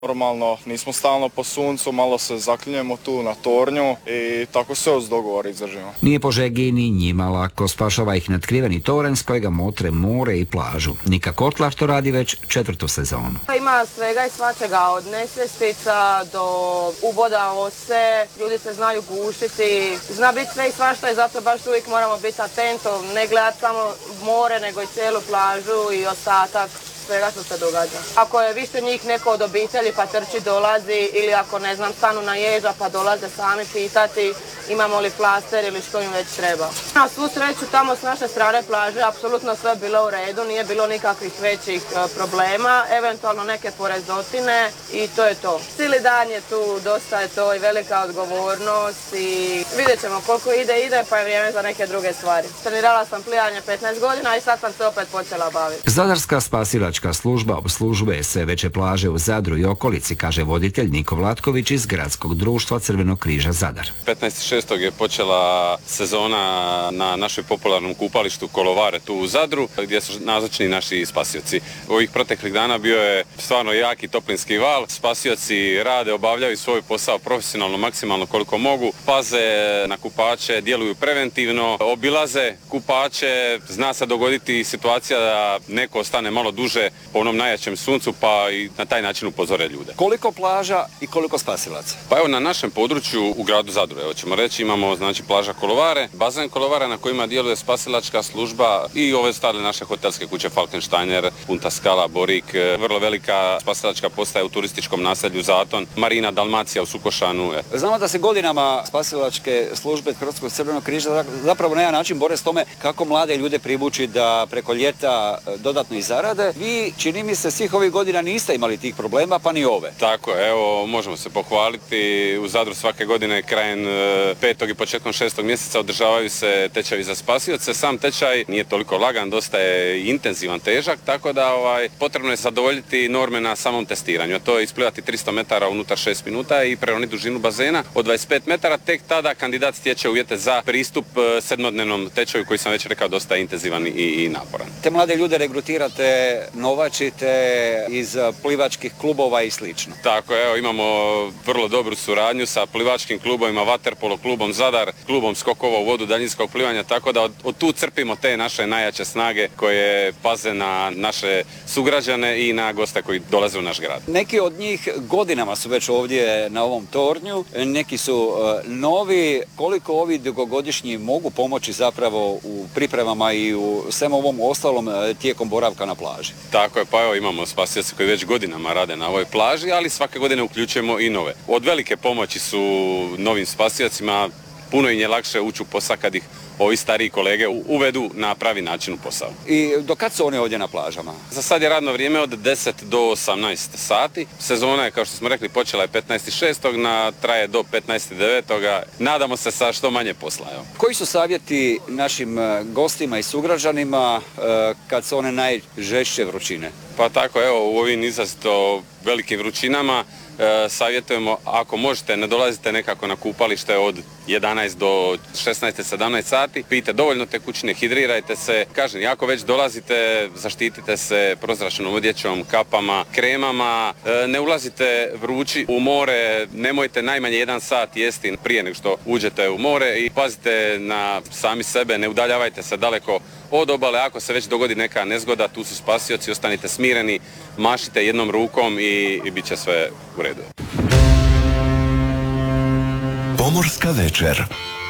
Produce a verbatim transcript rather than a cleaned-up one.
Normalno, nismo stalno po suncu, malo se zaklinjemo tu na tornju i tako se uz dogovor izdržimo. Nije po žegi ni njima lako, spašava ih natkriveni toranj s kojega motre more i plažu. Nika Kotlar to radi već četvrtu sezonu. Ima svega i svačega, od nesvjestica do uboda ose, ljudi se znaju gušiti, zna biti sve i svašta i zato baš uvijek moramo biti atentov, ne gledati samo more nego i cijelu plažu i ostatak svega što se događa. Ako je više njih neko od obitelji pa trči dolazi ili ako ne znam stanu na ježa pa dolaze sami pitati imamo li flaster ili što im već treba. Na svu sreću tamo s naše strane plaže apsolutno sve bilo u redu, nije bilo nikakvih većih problema, eventualno neke porezotine i to je to. Cijeli dan je tu, dosta je to i velika odgovornost i vidjet ćemo koliko ide, ide pa je vrijeme za neke druge stvari. Trenirala sam plivanje petnaest godina i sad sam se opet počela baviti. Zadarska spasilačka služba obslužuje sve veće plaže u Zadru i okolici, kaže voditelj Niko Vlatković iz Gradskog društva Crvenog križa Zadar. petnaestog šestog je počela sezona na našoj popularnom kupalištu Kolovare tu u Zadru, gdje su nazočni naši spasioci. Ovih proteklih dana bio je stvarno jaki toplinski val. Spasioci rade, obavljaju svoj posao profesionalno, maksimalno koliko mogu, paze na kupače, djeluju preventivno, obilaze kupače, zna se dogoditi situacija da neko ostane malo duže po onom najjačem suncu pa i na taj način upozore ljude. Koliko plaža i koliko spasilaca? Pa evo na našem području u gradu Zadru, evo ćemo reći, imamo znači plaža Kolovare, bazen Kolovare na kojima djeluje spasilačka služba i ove stare naše hotelske kuće Falkensteiner, Punta Skala, Borik, vrlo velika spasilačka postaja u turističkom naselju Zaton, Marina Dalmacija u Sukošanu. Znamo da se godinama spasilačke službe Hrvatskog crvenog križa zapravo na jedan način bore s tome kako mlade ljude privući da preko ljeta dodatno i zarade. Vi, čini mi se, svih ovih godina niste imali tih problema, pa ni ove. Tako je, evo, možemo se pohvaliti. U Zadru svake godine krajem petog i početkom šestog mjeseca održavaju se tečajevi za spasioce. Sam tečaj nije toliko lagan, dosta je intenzivan, težak, tako da ovaj, potrebno je zadovoljiti norme na samom testiranju. To je isplivati tristo metara unutar šest minuta i preroniti dužinu bazena od dvadeset pet metara. Tek tada kandidat stječe uvjete za pristup sedmodnevnom tečaju koji sam već rekao dosta intenzivan i, i naporan. Te mlade ljude regrutirate, novačite iz plivačkih klubova i slično. Tako je, evo, imamo vrlo dobru suradnju sa plivačkim klubovima, vaterpolo klubom Zadar, klubom skokova u vodu daljinskog plivanja, tako da od, od tu crpimo te naše najjače snage koje paze na naše sugrađane i na goste koji dolaze u naš grad. Neki od njih godinama su već ovdje na ovom tornju, neki su uh, novi. Koliko ovi dugogodišnji mogu pomoći zapravo u pripremama i u svem ovom ostalom uh, tijekom boravka na plaži? Tako je, pa evo imamo spasioce koji već godinama rade na ovoj plaži, ali svake godine uključujemo i nove. Od velike pomoći su novim spasiocima, puno im je lakše ući u posao kad ih ovi stariji kolege uvedu na pravi način u posao. I do kad su oni ovdje na plažama? Za sad je radno vrijeme od deset do osamnaest sati. Sezona je, kao što smo rekli, počela je petnaestog šestog na traje do petnaestog devetog Nadamo se sa što manje posla. Evo. Koji su savjeti našim gostima i sugrađanima kad su one najžešće vrućine? Pa tako, evo, u ovim izrazito velikim vrućinama e, savjetujemo, ako možete, ne dolazite nekako na kupalište od jedanaest do šesnaest sedamnaest sati, pijte dovoljno tekućine, hidrirajte se. Kažem, ako već dolazite, zaštitite se prozračnom odjećom, kapama, kremama, e, ne ulazite vrući u more, nemojte najmanje jedan sat jesti prije nego što uđete u more i pazite na sami sebe, ne udaljavajte se daleko od obale. Ako se već dogodi neka nezgoda, tu su spasioci, ostanite smireni, mašite jednom rukom i, i bit će sve u redu. Pomorska večer.